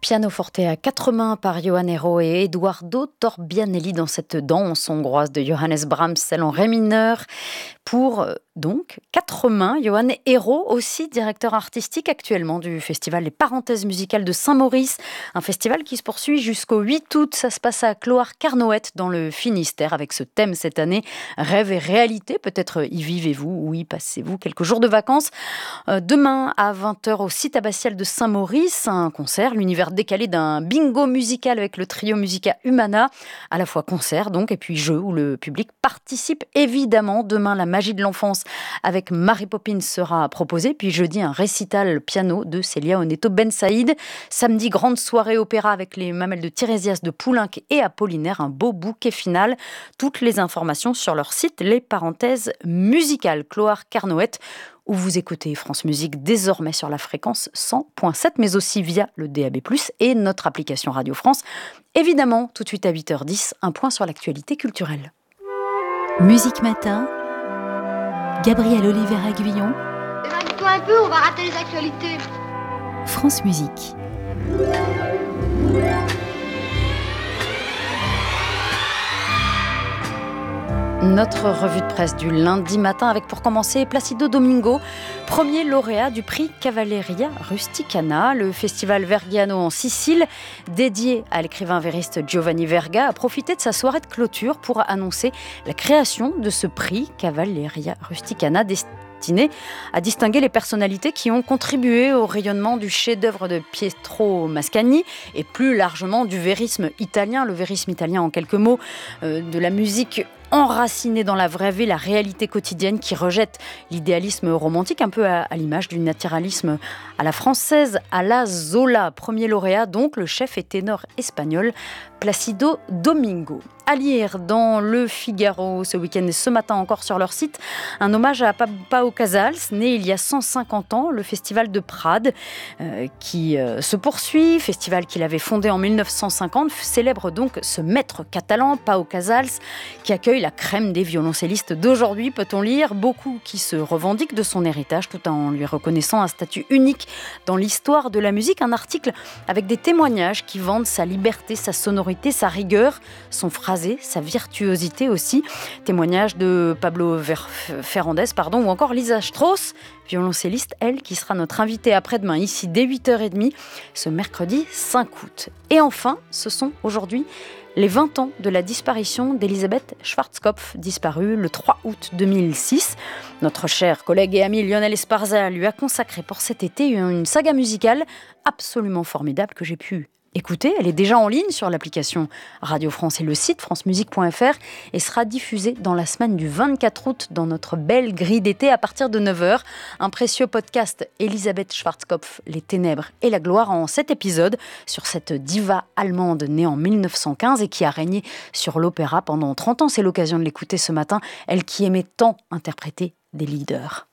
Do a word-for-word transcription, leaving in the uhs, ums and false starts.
pianoforte à quatre mains par Johan Héro et Eduardo Torbianelli dans cette danse hongroise de Johannes Brahms, celle en ré mineur. Pour euh, donc quatre mains, Johan Héro, aussi directeur artistique actuellement du festival Les Parenthèses musicales de Saint-Maurice, un festival qui se poursuit jusqu'au huit août. Ça se passe à Cloire-Carnoët dans le Finistère avec ce thème cette année, rêve et réalité. Peut-être y vivez-vous ou y passez-vous quelques jours de vacances. Euh, demain à vingt heures au site abbatial de Saint-Maurice, un concert, l'univers décalé d'un bingo musical avec le trio Musica Humana, à la fois concert donc et puis jeu où le public participe évidemment. Demain, la magie de l'enfance avec Mary Poppins sera proposée, puis jeudi un récital piano de Célia Oneto Ben Saïd. Samedi, grande soirée opéra avec les Mamelles de Tirésias de Poulenc et Apollinaire, un beau bouquet final. Toutes les informations sur leur site Les Parenthèses musicales. Cloire-Carnoët, où vous écoutez France Musique désormais sur la fréquence cent virgule sept, mais aussi via le D A B plus, et notre application Radio France. Évidemment, tout de suite à huit heures dix, un point sur l'actualité culturelle. Musique Matin, Gabriel Oliveira-Guillon. Évague-toi un peu, on va rater les actualités. France Musique. Notre revue de presse du lundi matin avec pour commencer Placido Domingo, premier lauréat du prix Cavalleria Rusticana. Le festival Vergiano en Sicile, dédié à l'écrivain vériste Giovanni Verga, a profité de sa soirée de clôture pour annoncer la création de ce prix Cavalleria Rusticana destiné à distinguer les personnalités qui ont contribué au rayonnement du chef-d'œuvre de Pietro Mascagni et plus largement du vérisme italien. Le vérisme italien, en quelques mots, euh, de la musique enracinée dans la vraie vie, la réalité quotidienne qui rejette l'idéalisme romantique, un peu à, à l'image du naturalisme à la française, à la Zola. Premier lauréat, donc, le chef et ténor espagnol Placido Domingo. À lire dans Le Figaro ce week-end et ce matin encore sur leur site, un hommage à Pau Casals, né il y a cent cinquante ans, le festival de Prades, euh, qui euh, se poursuit, festival qu'il avait fondé en mille neuf cent cinquante, célèbre donc ce maître catalan, Pau Casals, qui accueille la crème des violoncellistes d'aujourd'hui, peut-on lire, beaucoup qui se revendiquent de son héritage tout en lui reconnaissant un statut unique dans l'histoire de la musique. Un article avec des témoignages qui vantent sa liberté, sa sonorité, sa rigueur, son phrasé, sa virtuosité aussi. Témoignages de Pablo Ferrandez, pardon, ou encore Lisa Strauss, violoncelliste, elle, qui sera notre invitée après-demain, ici dès huit heures trente, ce mercredi cinq août. Et enfin, ce sont aujourd'hui les vingt ans de la disparition d'Elisabeth Schwarzkopf, disparue le trois août deux mille six. Notre cher collègue et ami Lionel Esparza lui a consacré pour cet été une saga musicale absolument formidable que j'ai pu écoutez, elle est déjà en ligne sur l'application Radio France et le site francemusique point f r et sera diffusée dans la semaine du vingt-quatre août dans notre belle grille d'été à partir de neuf heures. Un précieux podcast Elisabeth Schwarzkopf, Les Ténèbres et la Gloire en sept épisodes sur cette diva allemande née en mille neuf cent quinze et qui a régné sur l'opéra pendant trente ans. C'est l'occasion de l'écouter ce matin, elle qui aimait tant interpréter des leaders.